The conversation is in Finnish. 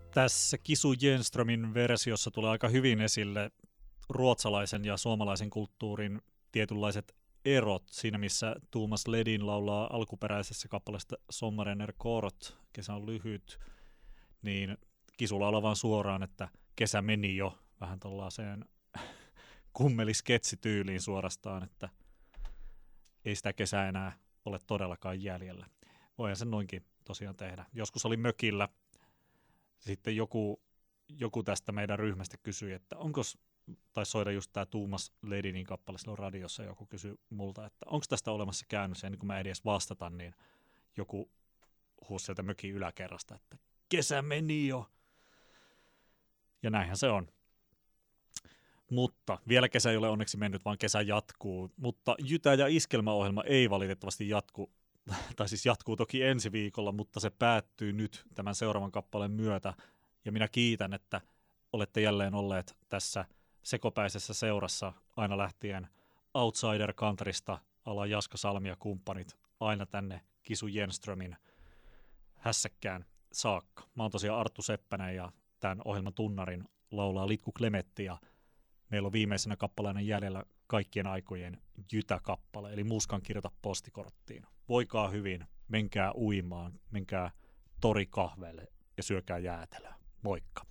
Tässä Kisu Jenströmin versiossa tulee aika hyvin esille ruotsalaisen ja suomalaisen kulttuurin tietynlaiset erot siinä, missä Thomas Ledin laulaa alkuperäisessä kappaleesta Sommaren är kort, kesä on lyhyt, niin Kisu laulaa vaan suoraan, että kesä meni jo, vähän tuollaiseen kummelisketsityyliin suorastaan, että ei sitä kesää enää ole todellakaan jäljellä. Voihan sen noinkin tosiaan tehdä. Joskus oli mökillä, sitten joku tästä meidän ryhmästä kysyi, että taisi soida just tämä Thomas Ledinin kappale silloin radiossa, joku kysyi multa, että onko tästä olemassa käännös, ja niin kuin mä edes vastata, niin joku huusi sieltä mökin yläkerrasta, että kesä meni jo. Ja näinhän se on. Mutta vielä kesä ei ole onneksi mennyt, vaan kesä jatkuu. Mutta Jytä- ja iskelmäohjelma ei valitettavasti jatku, tai siis jatkuu toki ensi viikolla, mutta se päättyy nyt tämän seuraavan kappaleen myötä. Ja minä kiitän, että olette jälleen olleet tässä sekopäisessä seurassa aina lähtien Outsider Countrysta ala Jaska Salmi ja kumppanit aina tänne Kisu Jenströmin hässäkkään saakka. Mä oon tosiaan Arttu Seppänen ja tämän ohjelman tunnarin laulaa Litku Klemetti ja meillä on viimeisenä kappaleena jäljellä kaikkien aikojen Jytä-kappale, eli Muskan kirjoita postikorttiin. Voikaa hyvin, menkää uimaan, menkää torikahveille ja syökää jäätelöä. Moikka!